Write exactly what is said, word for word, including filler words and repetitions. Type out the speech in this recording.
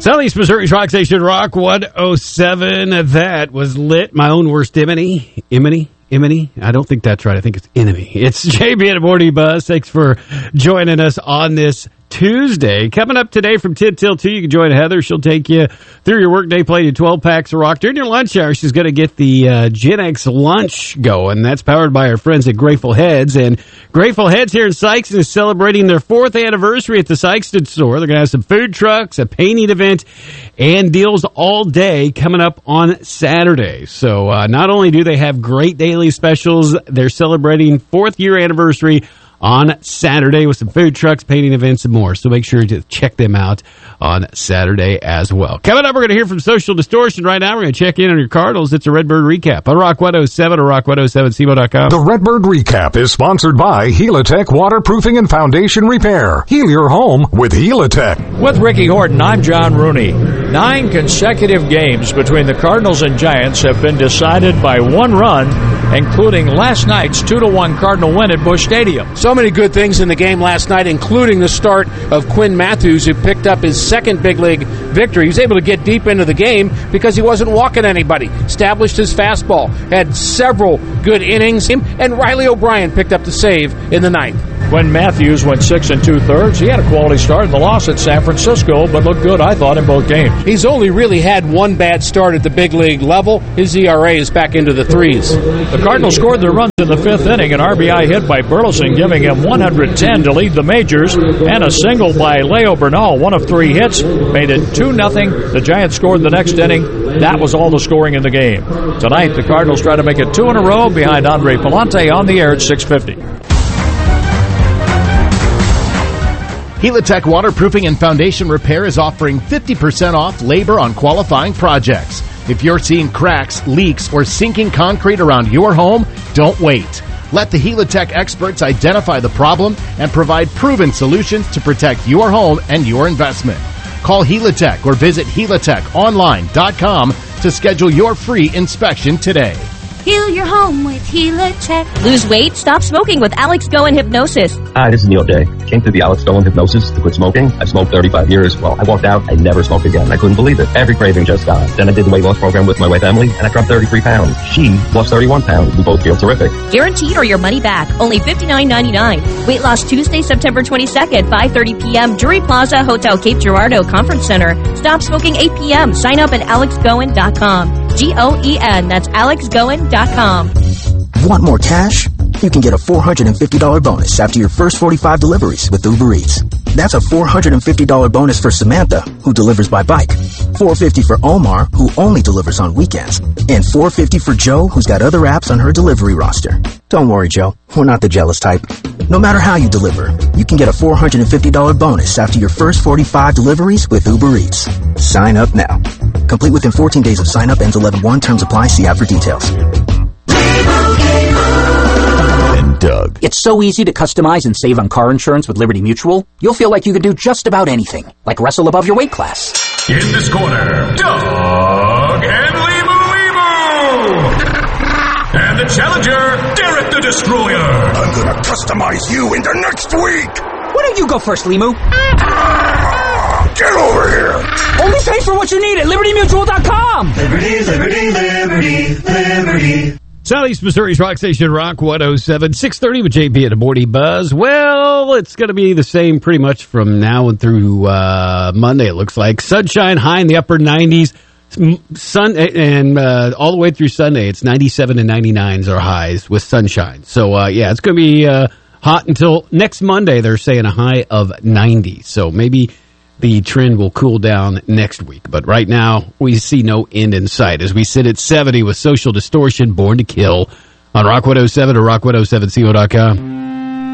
Southeast Missouri's Rock Station, Rock one oh seven. That was lit. My own worst enemy. Emily? Emily? I don't think that's right. I think it's enemy. It's J B and the Morning Buzz. Thanks for joining us on this Tuesday. Coming up today from ten till two, you can join Heather. She'll take you through your workday, playing you twelve packs of rock. During your lunch hour, she's going to get the uh, Gen X lunch going. That's powered by our friends at Grateful Heads. And Grateful Heads here in Sikeston is celebrating their fourth anniversary at the Sikeston store. They're going to have some food trucks, a painting event, and deals all day coming up on Saturday. So uh, not only do they have great daily specials, they're celebrating fourth year anniversary on Saturday with some food trucks, painting events, and more. So make sure to check them out on Saturday as well. Coming up, we're going to hear from Social Distortion. Right now, we're going to check in on your Cardinals. It's a Redbird Recap on Rock one oh seven or rock one oh seven C M O dot com. The Redbird Recap is sponsored by Helitech Waterproofing and Foundation Repair. Heal your home with Helitech. With Ricky Horton, I'm John Rooney. Nine consecutive games between the Cardinals and Giants have been decided by one run, including last night's two to one Cardinal win at Busch Stadium. So many good things in the game last night, including the start of Quinn Matthews, who picked up his second big league victory. He was able to get deep into the game because he wasn't walking anybody. Established his fastball, had several good innings, and Riley O'Brien picked up the save in the ninth. Quinn Matthews went six and two-thirds. He had a quality start in the loss at San Francisco, but looked good, I thought, in both games. He's only really had one bad start at the big league level. His E R A is back into the threes. The Cardinals scored their runs in the fifth inning, an R B I hit by Burleson, giving him one hundred ten to lead the majors, and a single by Leo Bernal, one of three hits, made it two nothing. The Giants scored the next inning. That was all the scoring in the game. Tonight, the Cardinals try to make it two in a row behind Andre Palante on the air at six fifty. Helitech Waterproofing and Foundation Repair is offering fifty percent off labor on qualifying projects. If you're seeing cracks, leaks, or sinking concrete around your home, don't wait. Let the Helitech experts identify the problem and provide proven solutions to protect your home and your investment. Call Helitech or visit helitech online dot com to schedule your free inspection today. Heal your home with Helitech. Lose weight? Stop smoking with Alex Goen Hypnosis. Hi, this is Neil Day. Came through the Alex Goen Hypnosis to quit smoking. I smoked thirty-five years. Well, I walked out. I never smoked again. I couldn't believe it. Every craving just gone. Then I did the weight loss program with my wife, Emily, and I dropped thirty-three pounds. She lost thirty-one pounds. We both feel terrific. Guaranteed or your money back. Only fifty-nine ninety-nine. Weight loss Tuesday, September twenty-second, five thirty p.m. Drury Plaza, Hotel Cape Girardeau Conference Center. Stop smoking eight p.m. Sign up at alex goen dot com. G O E N. That's alex goen dot com. Want more cash? You can get a four hundred fifty dollars bonus after your first forty-five deliveries with Uber Eats. That's a four hundred fifty dollars bonus for Samantha, who delivers by bike, four hundred fifty dollars for Omar, who only delivers on weekends, and four hundred fifty dollars for Joe, who's got other apps on her delivery roster. Don't worry, Joe. We're not the jealous type. No matter how you deliver, you can get a four hundred fifty dollars bonus after your first forty-five deliveries with Uber Eats. Sign up now. Complete within fourteen days of sign up. Ends eleven one. Terms apply. See app for details. Doug. It's so easy to customize and save on car insurance with Liberty Mutual. You'll feel like you could do just about anything, like wrestle above your weight class. In this corner, Doug and Limu Limu! And the challenger, Derek the Destroyer. I'm gonna customize you into next week! Why don't you go first, Limu? Get over here! Only pay for what you need at liberty mutual dot com! Liberty, liberty, liberty, liberty. Southeast Missouri's Rock Station, Rock one oh seven, six thirty with J P and the Morning Buzz. Well, it's going to be the same pretty much from now and through uh, Monday, it looks like. Sunshine high in the upper nineties. Sun and uh, all the way through Sunday, it's ninety-seven and ninety-nines are highs with sunshine. So, uh, yeah, it's going to be uh, hot until next Monday. They're saying a high of ninety. So maybe the trend will cool down next week. But right now, we see no end in sight as we sit at seventy with Social Distortion, Born to Kill on Rock one oh seven or rock one oh seven C M O dot com.